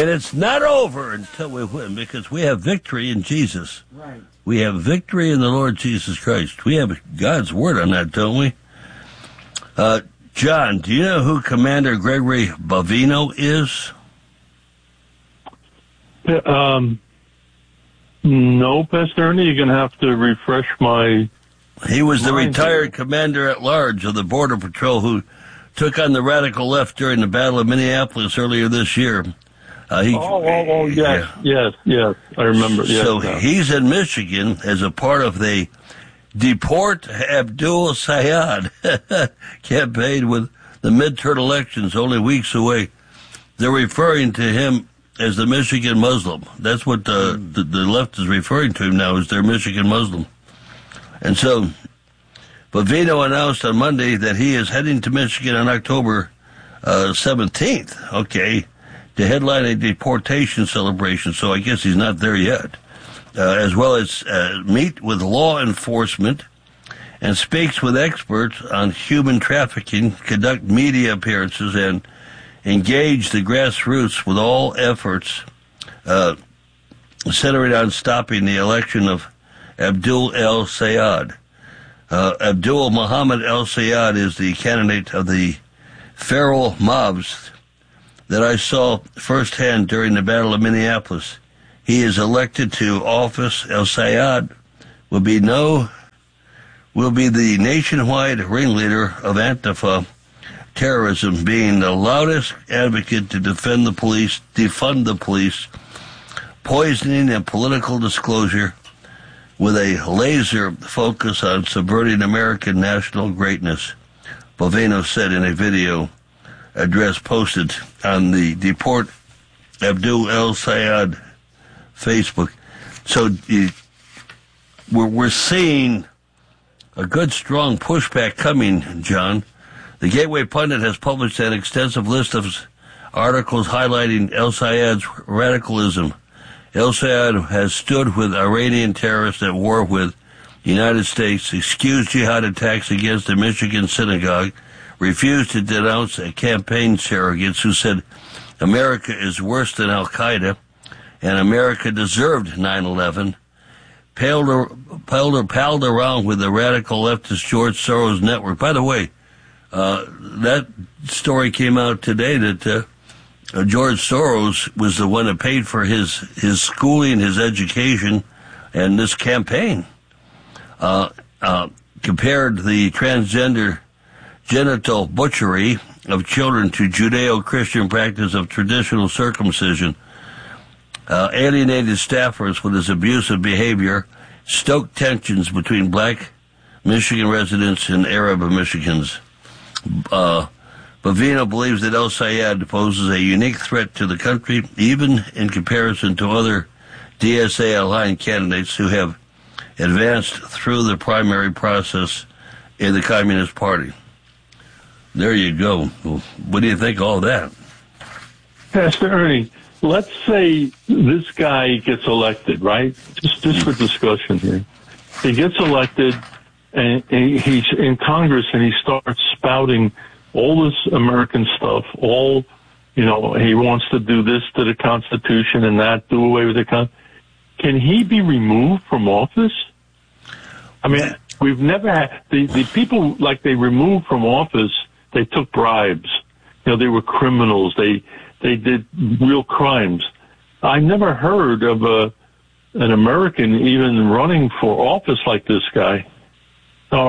And it's not over until we win, because we have victory in Jesus. Right. We have victory in the Lord Jesus Christ. We have God's word on that, don't we? John, do you know who Commander Gregory Bovino is? No, Pastor Ernie, you're going to have to refresh my... He was the retired commander-at-large of the Border Patrol who took on the radical left during the Battle of Minneapolis earlier this year. Yes, I remember. He's in Michigan as a part of the Deport Abdul Sayed campaign with the midterm elections only weeks away. They're referring to him as the Michigan Muslim. That's what the left is referring to him now, as their Michigan Muslim. And so Bovino announced on Monday that he is heading to Michigan on October 17th, to headline a deportation celebration, so I guess he's not there yet, as well as meet with law enforcement and speaks with experts on human trafficking, conduct media appearances, and engage the grassroots with all efforts centering on stopping the election of Abdul el-Sayed. Abdul Muhammad el-Sayed is the candidate of the feral mobs that I saw firsthand during the Battle of Minneapolis. He is elected to office. El-Sayed will be the nationwide ringleader of Antifa terrorism, being the loudest advocate to defund the police, poisoning and political disclosure, with a laser focus on subverting American national greatness, Bovino said in a video address posted on the Deport Abdul el-Sayed Facebook. So we're seeing a good, strong pushback coming, John. The Gateway Pundit has published an extensive list of articles highlighting el-Sayed's radicalism. El-Sayed has stood with Iranian terrorists at war with the United States, excused jihad attacks against the Michigan synagogue, refused to denounce a campaign surrogates who said America is worse than Al-Qaeda and America deserved 9/11, palled around with the radical leftist George Soros network. By the way, that story came out today that George Soros was the one that paid for his schooling, his education, and this campaign. Compared the transgender genital butchery of children to Judeo-Christian practice of traditional circumcision, alienated staffers with his abusive behavior, stoked tensions between black Michigan residents and Arab Michigans. Bovino believes that el-Sayed poses a unique threat to the country, even in comparison to other DSA-aligned candidates who have advanced through the primary process in the Communist Party. There you go. What do you think of all that? Pastor Ernie, let's say this guy gets elected, right? Just for discussion here. He gets elected, and he's in Congress, and he starts spouting all this American stuff, he wants to do this to the Constitution and that, do away with the Constitution. Can he be removed from office? I mean, we've never had, the people, like, they removed from office, they took bribes. They were criminals. They did real crimes. I never heard of an American even running for office like this guy. For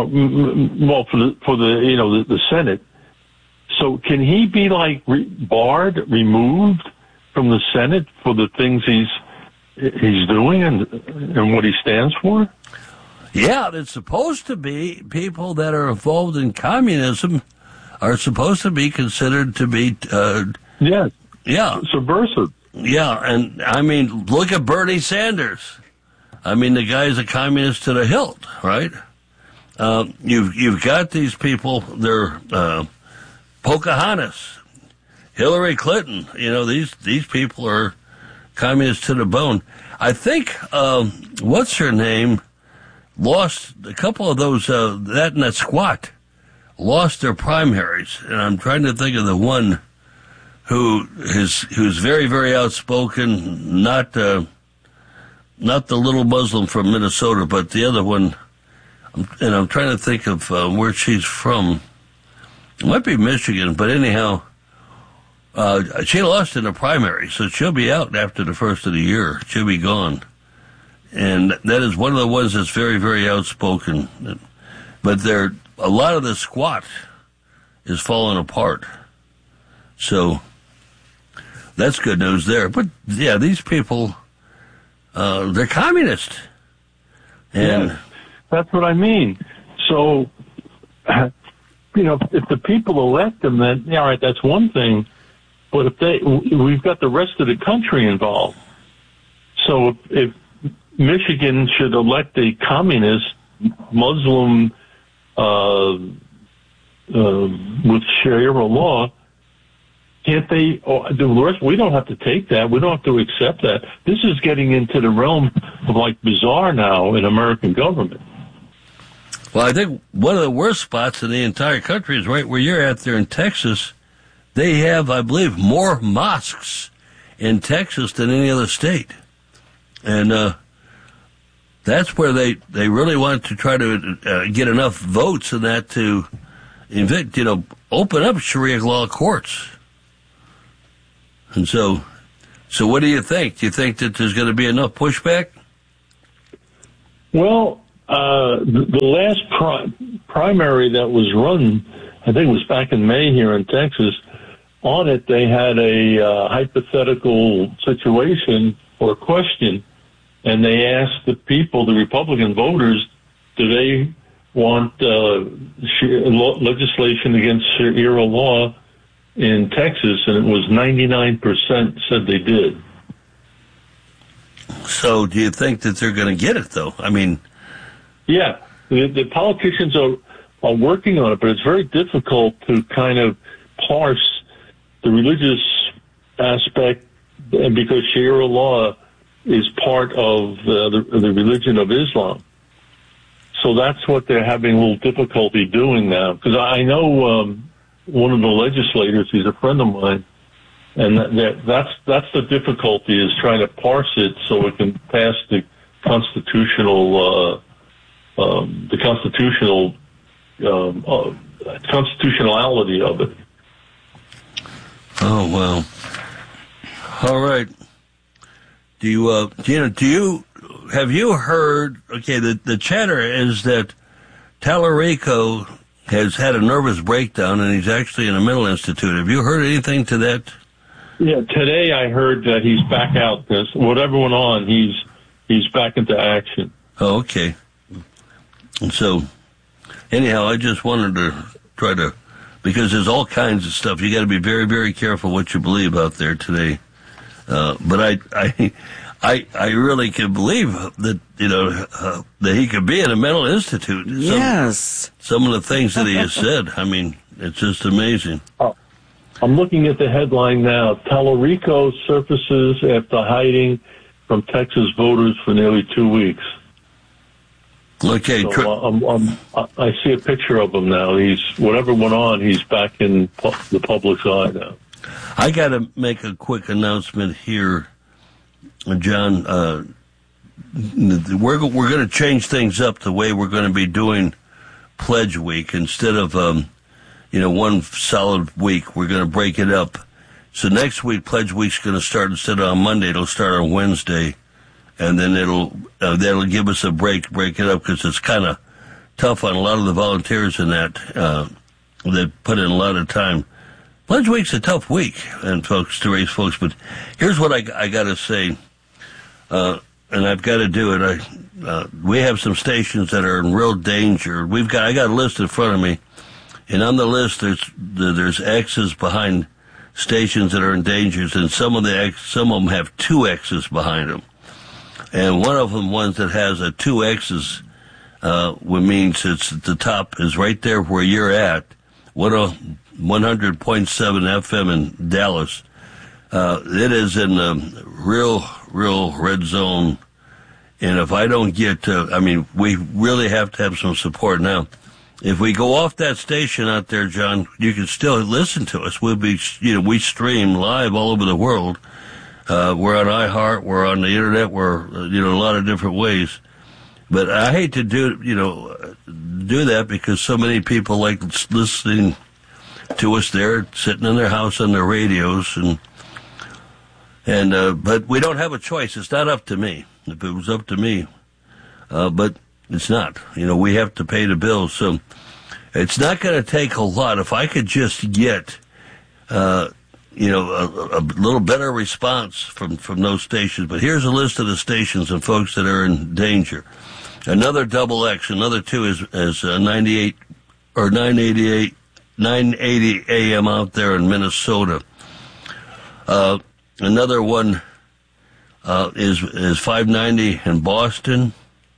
the Senate. So can he be removed from the Senate for the things he's doing and what he stands for? Yeah, it's supposed to be people that are involved in communism are supposed to be considered to be subversive. Yeah, and I mean, look at Bernie Sanders. I mean, the guy's a communist to the hilt, right? You've got these people. They're Pocahontas, Hillary Clinton. These people are communists to the bone. I think what's her name lost a couple of those. That and that squat lost their primaries, and I'm trying to think of the one who's very, very outspoken, not the little Muslim from Minnesota, but the other one, and I'm trying to think of where she's from. It might be Michigan, but anyhow, she lost in the primary, so she'll be out after the first of the year. She'll be gone. And that is one of the ones that's very, very outspoken. But a lot of the squat is falling apart. So that's good news there. But, yeah, these people, they're communist. And yeah, that's what I mean. So, if the people elect them, then, yeah, all right, that's one thing. But we've got the rest of the country involved. So if Michigan should elect a communist Muslim with Sharia law, can't they? The rest, we don't have to take that. We don't have to accept that. This is getting into the realm of like bizarre now in American government. Well, I think one of the worst spots in the entire country is right where you're at there in Texas. They have, I believe, more mosques in Texas than any other state. And that's where they really want to try to get enough votes in that to open up Sharia law courts. And so what do you think? Do you think that there's going to be enough pushback? Well, the last primary that was run, I think it was back in May here in Texas. On it, they had a hypothetical situation or question, and they asked the people, the Republican voters, do they want legislation against Sharia law in Texas? And it was 99% said they did. So do you think that they're going to get it, though? I mean... Yeah, the politicians are working on it, but it's very difficult to kind of parse the religious aspect, and because Sharia law is part of the religion of Islam. So that's what they're having a little difficulty doing now. Because I know one of the legislators, he's a friend of mine, and that's the difficulty, is trying to parse it so it can pass the constitutionality of it. Oh, well. All right. Have you heard, okay, the chatter is that Tallarico has had a nervous breakdown and he's actually in a mental institute. Have you heard anything to that? Yeah, today I heard that he's back out. Because whatever went on, he's back into action. Oh, okay. And so, anyhow, I just wanted to try to, because there's all kinds of stuff. You got to be very, very careful what you believe out there today. But I really can believe that, that he could be in a mental institute. Yes. Some of the things that he has said, I mean, it's just amazing. Oh, I'm looking at the headline now. Tallarico surfaces after hiding from Texas voters for nearly 2 weeks. Okay. So, I see a picture of him now. Whatever went on, he's back in the public's eye now. I got to make a quick announcement here, John. We're going to change things up the way we're going to be doing Pledge Week. Instead of one solid week, we're going to break it up. So next week, Pledge Week's going to start, instead of on Monday, it'll start on Wednesday. And then that'll give us a break it up, because it's kind of tough on a lot of the volunteers in that put in a lot of time. Pledge Week's a tough week, and folks, to raise folks. But here's what I got to say, and I've got to do it. We have some stations that are in real danger. I got a list in front of me, and on the list there's X's behind stations that are in danger, and some of them have 2 X's behind them. And one of them, ones that has a 2 X's, means it's at the top, is right there where you're at, 100.7 FM in Dallas. It is in the real red zone. And if I don't get we really have to have some support. Now, if we go off that station out there, John, you can still listen to us. We'll be, we stream live all over the world. We're on iHeart, we're on the internet, we're, a lot of different ways. But I hate to do that because so many people like listening to us there, sitting in their house on their radios, but we don't have a choice. It's not up to me. If it was up to me, but it's not. We have to pay the bills, so it's not going to take a lot. If I could just get, a little better response from those stations. But here's a list of the stations and folks that are in danger. Another double X, another 2 is 98 or 980 AM out there in Minnesota. Another one is 590 in Boston.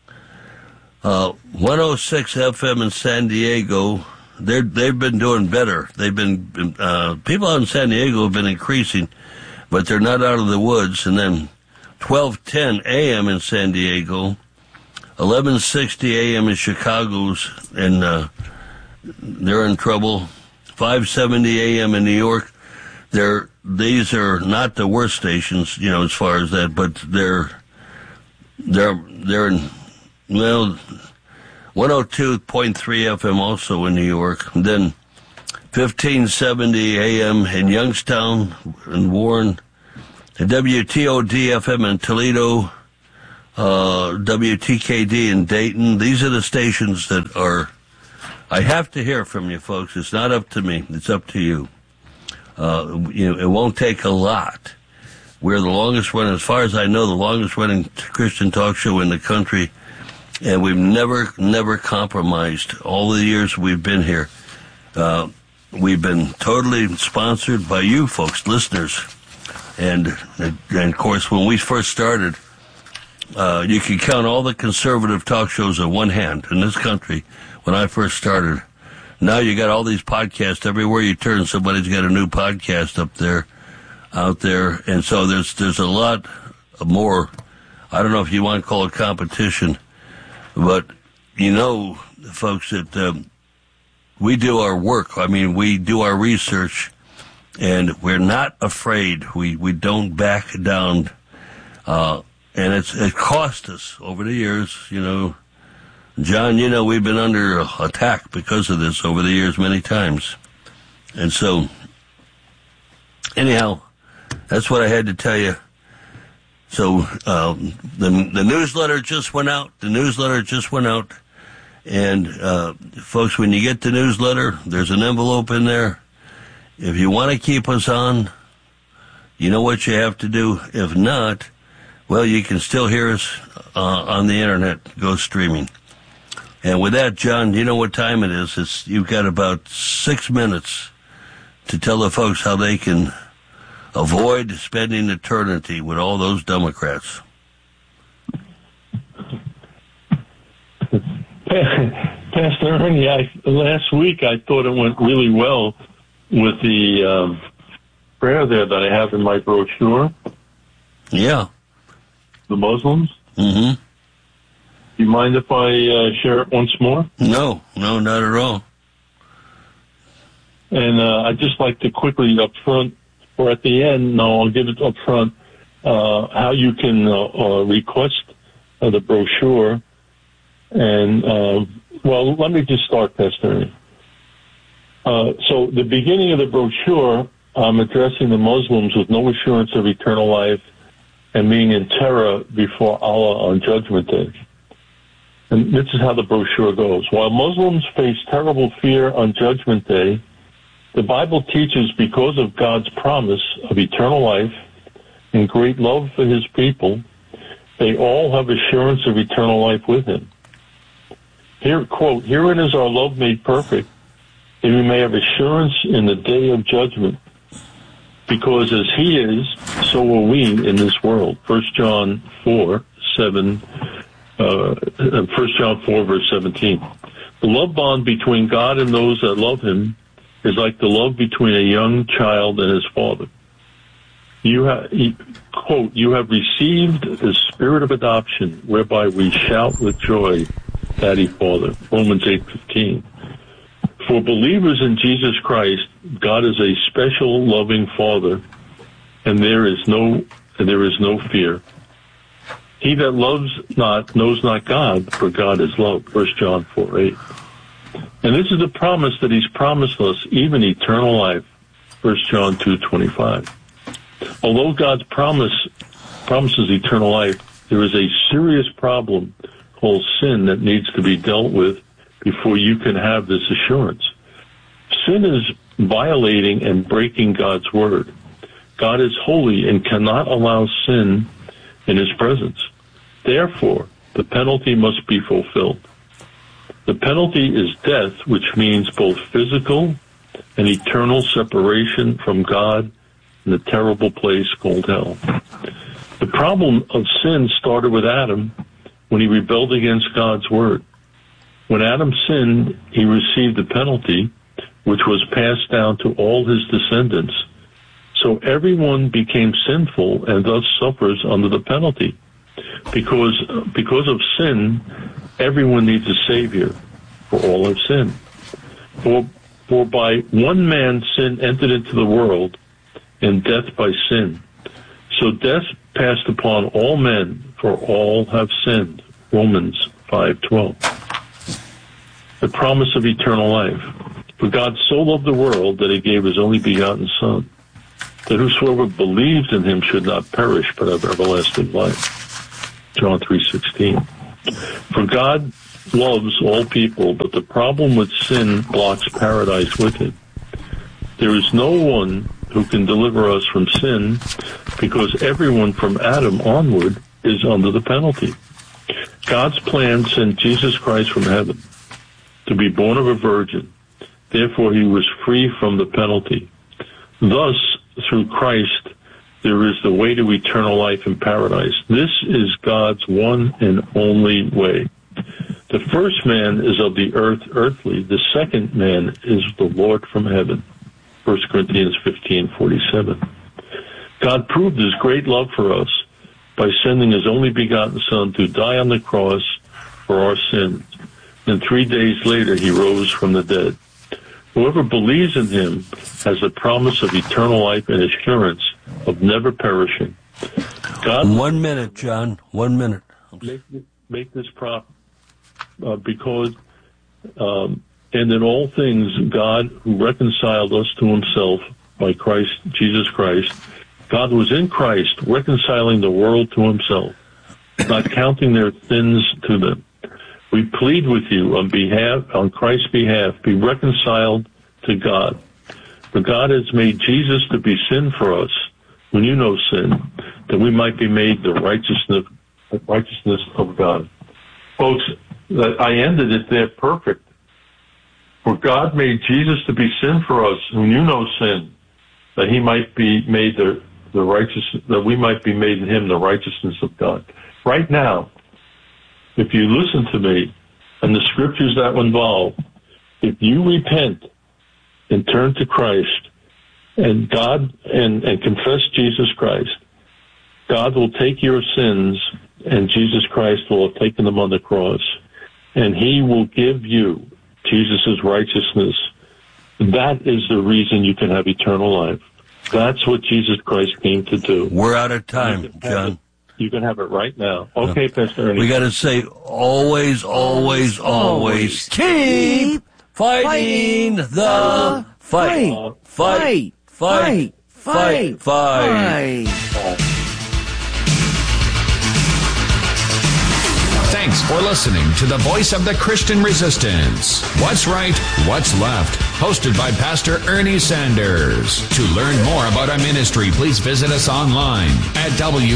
106 FM in San Diego. They've been doing better. They've been people out in San Diego have been increasing, but they're not out of the woods. And then 1210 AM in San Diego, 1160 AM in Chicago's, and they're in trouble. 570 AM in New York. These are not the worst stations, as far as that, but they're in 102.3 FM also in New York. And then 1570 AM in Youngstown and Warren. And WTOD FM in Toledo. WTKD in Dayton. These are the stations that are. I have to hear from you, folks. It's not up to me. It's up to you. It won't take a lot. We're the longest running, as far as I know, the longest running Christian talk show in the country. And we've never compromised. All the years we've been here, we've been totally sponsored by you folks, listeners. And of course, when we first started, you can count all the conservative talk shows on one hand in this country when I first started. Now you got all these podcasts everywhere you turn. Somebody's got a new podcast out there. And so there's a lot more. I don't know if you want to call it competition. But, folks, that we do our work. I mean, we do our research, and we're not afraid. We don't back down. And it cost us over the years, John, we've been under attack because of this over the years many times. And so, anyhow, that's what I had to tell you. So the newsletter just went out. And folks, when you get the newsletter, there's an envelope in there. If you want to keep us on, you know what you have to do. If not, well, you can still hear us on the internet. Go streaming. And with that, John, you know what time it is. You've got about 6 minutes to tell the folks how they can avoid spending eternity with all those Democrats. Pastor Ernie, last week I thought it went really well with the prayer there that I have in my brochure. Yeah. The Muslims. Mm-hmm. Do you mind if I share it once more? No, not at all. And I'd just like to quickly up front, or at the end, no, I'll give it up front, how you can request the brochure. And, well, let me just start, Pastor Ernie. So the beginning of the brochure, I'm addressing the Muslims with no assurance of eternal life and being in terror before Allah on Judgment Day. And this is how the brochure goes. While Muslims face terrible fear on Judgment Day, the Bible teaches because of God's promise of eternal life and great love for his people, they all have assurance of eternal life with him. Here, quote, "Herein is our love made perfect, that we may have assurance in the day of judgment. Because as he is, so are we in this world." 1 John 4, verse 17. The love bond between God and those that love him is like the love between a young child and his father. You have, quote, "You have received the spirit of adoption, whereby we shout with joy, Daddy, Father." Romans 8:15. For believers in Jesus Christ, God is a special, loving Father, and there is no fear. He that loves not knows not God, for God is love. 1 John 4:8. And this is the promise that he's promised us, even eternal life. 1 John 2:25. Although God promises eternal life, there is a serious problem called sin that needs to be dealt with before you can have this assurance. Sin is violating and breaking God's word. God is holy and cannot allow sin in his presence. Therefore, the penalty must be fulfilled. The penalty is death, which means both physical and eternal separation from God in the terrible place called hell. The problem of sin started with Adam when he rebelled against God's word. When Adam sinned, he received the penalty, which was passed down to all his descendants. So everyone became sinful and thus suffers under the penalty. Because of sin, everyone needs a Savior, for all have sinned. For by one man sin entered into the world, and death by sin. So death passed upon all men, for all have sinned. Romans 5:12. The promise of eternal life. For God so loved the world that he gave his only begotten Son, that whosoever believes in him should not perish but have everlasting life. John 3:16. For God loves all people, but the problem with sin blocks paradise with him. There is no one who can deliver us from sin, because everyone from Adam onward is under the penalty. God's plan sent Jesus Christ from heaven to be born of a virgin. Therefore, he was free from the penalty. Thus, through Christ, there is the way to eternal life in paradise. This is God's one and only way. The first man is of the earth, earthly. The second man is the Lord from heaven. 1 Corinthians 15:47. God proved his great love for us by sending his only begotten Son to die on the cross for our sins. And 3 days later, he rose from the dead. Whoever believes in him has the promise of eternal life and assurance of never perishing. God, 1 minute, John. 1 minute. Make this because and in all things, God, who reconciled us to himself by Christ, Jesus Christ, God was in Christ reconciling the world to himself, not counting their sins to them. We plead with you on Christ's behalf, be reconciled to God. For God has made Jesus to be sin for us, who knew no sin, that we might be made the righteousness of God. Folks, I ended it there perfect. For God made Jesus to be sin for us, who knew no sin, that he might be made the that we might be made in him the righteousness of God. Right now, if you listen to me and the scriptures that involve, if you repent and turn to Christ and God and confess Jesus Christ, God will take your sins, and Jesus Christ will have taken them on the cross, and he will give you Jesus' righteousness. That is the reason you can have eternal life. That's what Jesus Christ came to do. We're out of time, John. You can have it right now. Okay, Pastor Ernie. We got to say always, always, always keep fighting the fight. Fight, fight, fight, fight. Thanks for listening to the Voice of the Christian Resistance. What's Right, What's Left? Hosted by Pastor Ernie Sanders. To learn more about our ministry, please visit us online at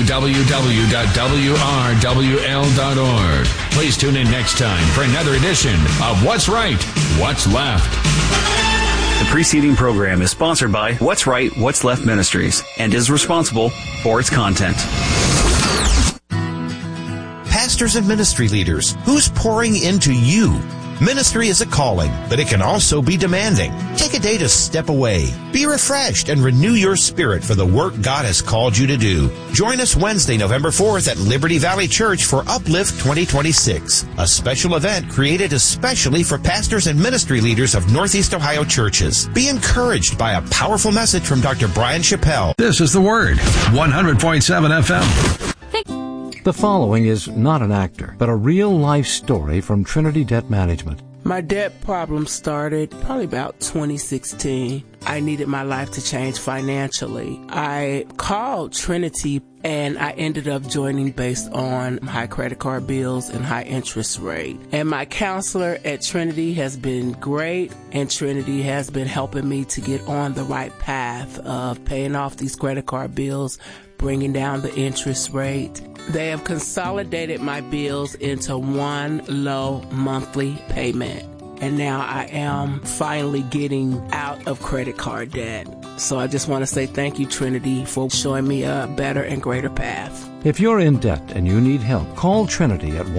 www.wrwl.org. Please tune in next time for another edition of What's Right, What's Left. The preceding program is sponsored by What's Right, What's Left Ministries and is responsible for its content. Pastors and ministry leaders, who's pouring into you? Ministry is a calling, but it can also be demanding. Take a day to step away, be refreshed, and renew your spirit for the work God has called you to do. Join us Wednesday, November 4th at Liberty Valley Church for Uplift 2026, a special event created especially for pastors and ministry leaders of Northeast Ohio churches. Be encouraged by a powerful message from Dr. Brian Chappell. This is The Word, 100.7 FM. The following is not an actor, but a real-life story from Trinity Debt Management. My debt problem started probably about 2016. I needed my life to change financially. I called Trinity and I ended up joining based on high credit card bills and high interest rate. And my counselor at Trinity has been great, and Trinity has been helping me to get on the right path of paying off these credit card bills, bringing down the interest rate. They have consolidated my bills into one low monthly payment. And now I am finally getting out of credit card debt. So I just want to say thank you, Trinity, for showing me a better and greater path. If you're in debt and you need help, call Trinity at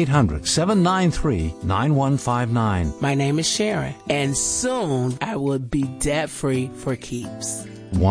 1-800-793-9159. My name is Sharon, and soon I will be debt-free for keeps.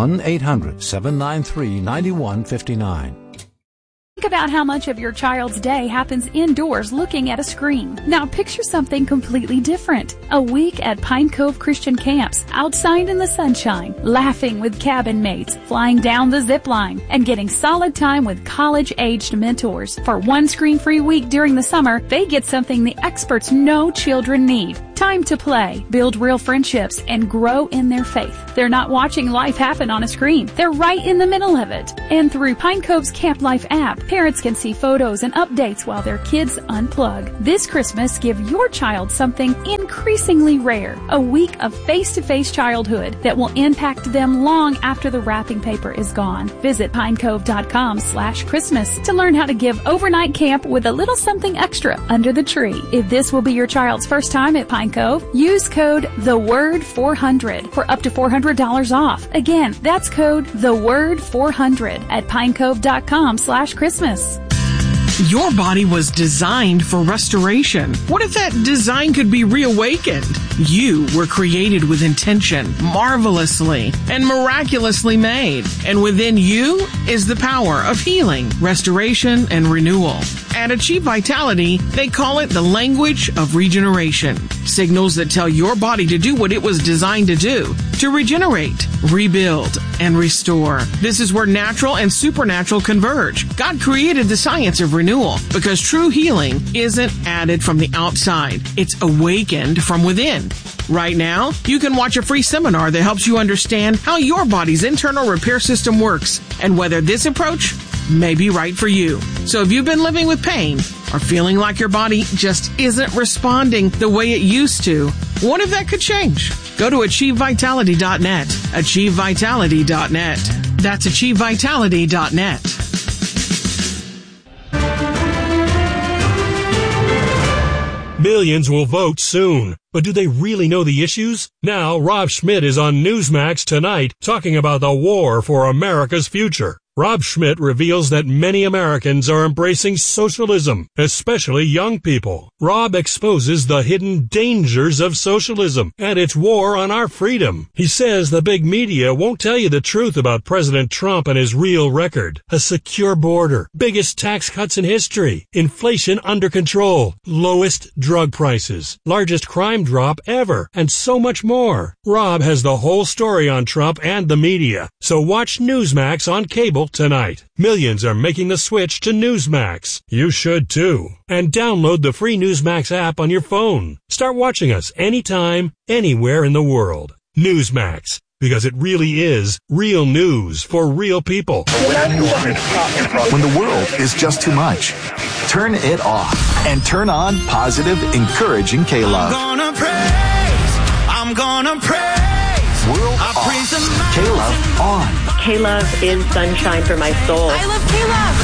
1-800-793-9159. Think about how much of your child's day happens indoors looking at a screen. Now picture something completely different. A week at Pine Cove Christian Camps, outside in the sunshine, laughing with cabin mates, flying down the zip line, and getting solid time with college-aged mentors. For one screen-free week during the summer, they get something the experts know children need. Time to play, build real friendships, and grow in their faith. They're not watching life happen on a screen. They're right in the middle of it. And through Pine Cove's Camp Life app, parents can see photos and updates while their kids unplug. This Christmas, give your child something increasingly rare. A week of face-to-face childhood that will impact them long after the wrapping paper is gone. Visit pinecove.com/Christmas to learn how to give overnight camp with a little something extra under the tree. If this will be your child's first time at Pine Cove, use code THEWORD400 for up to $400 off. Again, that's code THEWORD400 at pinecove.com/Christmas. Your body was designed for restoration. What if that design could be reawakened? You were created with intention, marvelously and miraculously made. And within you is the power of healing, restoration, and renewal. At Achieve Vitality, they call it the language of regeneration. Signals that tell your body to do what it was designed to do, to regenerate, rebuild, and restore. This is where natural and supernatural converge. God created the science of renewal because true healing isn't added from the outside. It's awakened from within. Right now, you can watch a free seminar that helps you understand how your body's internal repair system works and whether this approach may be right for you. So if you've been living with pain or feeling like your body just isn't responding the way it used to, what if that could change? Go to AchieveVitality.net. AchieveVitality.net. That's AchieveVitality.net. Millions will vote soon, but do they really know the issues? Now, Rob Schmidt is on Newsmax tonight talking about the war for America's future. Rob Schmidt reveals that many Americans are embracing socialism, especially young people. Rob exposes the hidden dangers of socialism and its war on our freedom. He says the big media won't tell you the truth about President Trump and his real record. A secure border, biggest tax cuts in history, inflation under control, lowest drug prices, largest crime drop ever, and so much more. Rob has the whole story on Trump and the media, so watch Newsmax on cable tonight. Millions are making the switch to Newsmax. You should too. And download the free Newsmax app on your phone. Start watching us anytime, anywhere in the world. Newsmax, because it really is real news for real people. When the world is just too much, turn it off and turn on positive, encouraging K-Love. I'm gonna praise. World off. K-Love on. K-Love is sunshine for my soul. I love K-Love.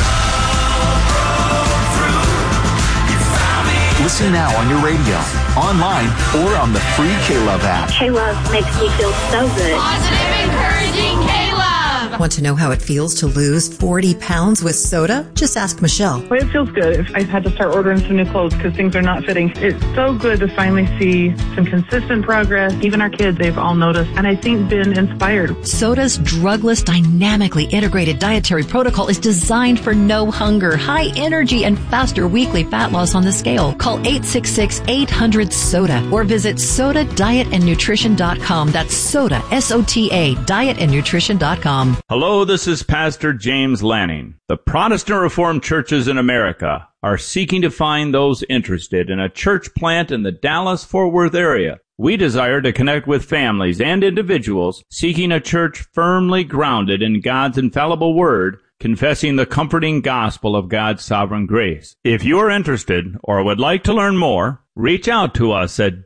Listen now on your radio, online, or on the free K-Love app. K-Love makes me feel so good. Positive, encouraging K-Love. Want to know how it feels to lose 40 pounds with soda? Just ask Michelle. Well, it feels good. I've had to start ordering some new clothes because things are not fitting. It's so good to finally see some consistent progress. Even our kids, they've all noticed, and I think been inspired. Soda's drugless, dynamically integrated dietary protocol is designed for no hunger, high energy, and faster weekly fat loss on the scale. Call 866-800-SODA or visit SODADietAndNutrition.com. That's SODA, S-O-T-A, dietandnutrition.com. Hello, this is Pastor James Lanning. The Protestant Reformed churches in America are seeking to find those interested in a church plant in the Dallas-Fort Worth area. We desire to connect with families and individuals seeking a church firmly grounded in God's infallible word, confessing the comforting gospel of God's sovereign grace. If you are interested or would like to learn more, reach out to us at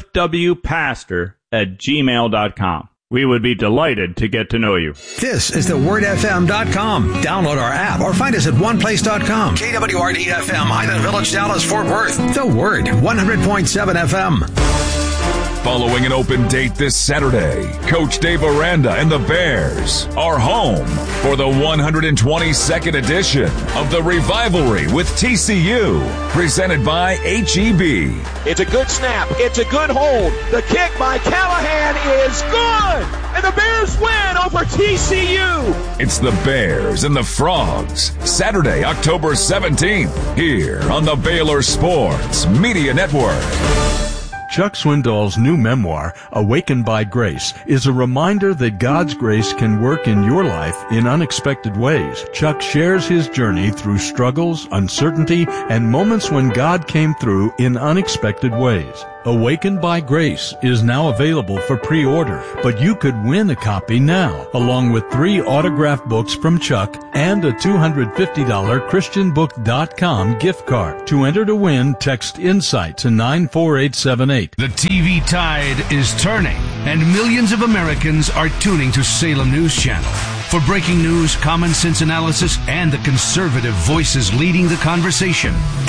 dfwpastor@gmail.com. We would be delighted to get to know you. This is thewordfm.com. Download our app or find us at oneplace.com. KWRD-FM, Highland Village, Dallas, Fort Worth. The Word, 100.7 FM. Following an open date this Saturday, Coach Dave Aranda and the Bears are home for the 122nd edition of the Revivalry with TCU, presented by H-E-B. It's a good snap. It's a good hold. The kick by Callahan is good. And the Bears win over TCU. It's the Bears and the Frogs, Saturday, October 17th, here on the Baylor Sports Media Network. Chuck Swindoll's new memoir, Awakened by Grace, is a reminder that God's grace can work in your life in unexpected ways. Chuck shares his journey through struggles, uncertainty, and moments when God came through in unexpected ways. Awakened by Grace is now available for pre-order, but you could win a copy now, along with 3 autographed books from Chuck and a $250 ChristianBook.com gift card. To enter to win, text INSIGHT to 94878. The TV tide is turning, and millions of Americans are tuning to Salem News Channel. For breaking news, common sense analysis, and the conservative voices leading the conversation,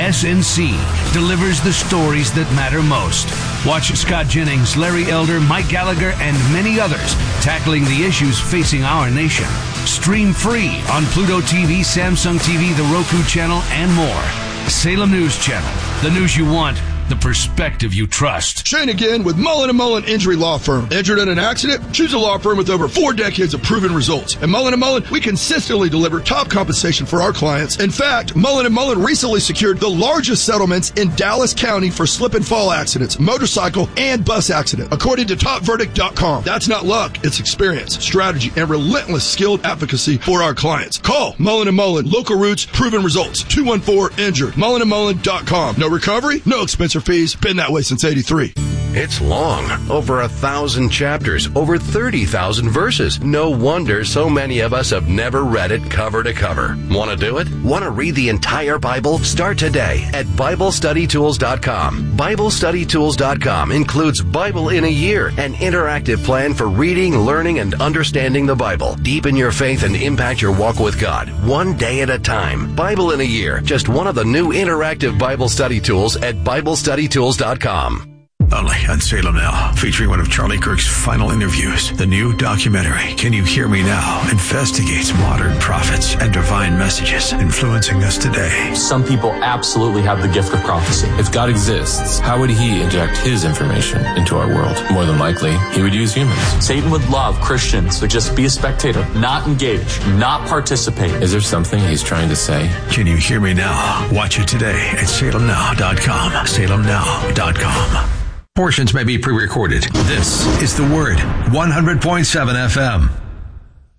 SNC delivers the stories that matter most. Watch Scott Jennings, Larry Elder, Mike Gallagher, and many others tackling the issues facing our nation. Stream free on Pluto TV, Samsung TV, the Roku channel, and more. Salem News Channel, the news you want, the perspective you trust. Shane again with Mullen & Mullen Injury Law Firm. Injured in an accident? Choose a law firm with over 4 decades of proven results. At Mullen & Mullen, we consistently deliver top compensation for our clients. In fact, Mullen & Mullen recently secured the largest settlements in Dallas County for slip and fall accidents, motorcycle, and bus accident, according to TopVerdict.com. That's not luck. It's experience, strategy, and relentless skilled advocacy for our clients. Call Mullen & Mullen. Local roots, proven results. 214-INJURED. MullenandMullen.com. No recovery, no expense or fees. Been that way since 83. It's long. Over 1,000 chapters. Over 30,000 verses. No wonder so many of us have never read it cover to cover. Want to do it? Want to read the entire Bible? Start today at BibleStudyTools.com. BibleStudyTools.com includes Bible in a Year, an interactive plan for reading, learning, and understanding the Bible. Deepen your faith and impact your walk with God, one day at a time. Bible in a Year, just one of the new interactive Bible study tools at BibleStudyTools.com. Only on Salem Now, featuring one of Charlie Kirk's final interviews. The new documentary, Can You Hear Me Now?, investigates modern prophets and divine messages influencing us today. Some people absolutely have the gift of prophecy. If God exists, how would he inject his information into our world? More than likely, he would use humans. Satan would love Christians to just be a spectator, not engage, not participate. Is there something he's trying to say? Can You Hear Me Now? Watch it today at salemnow.com. salemnow.com. Portions may be pre-recorded. This is The Word, 100.7 FM.